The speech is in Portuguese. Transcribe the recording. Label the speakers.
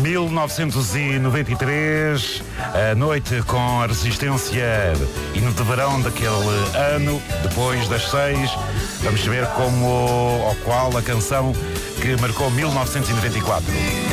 Speaker 1: 1993, a noite com a Resistência e no verão daquele ano, depois das 6, vamos ver como ou qual a canção que marcou 1994.